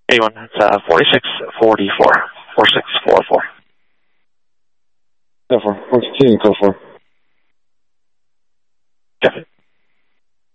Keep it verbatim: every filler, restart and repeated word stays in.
eighty-one, it's uh, forty-six forty-four, four six four four. Go for, continue, go for.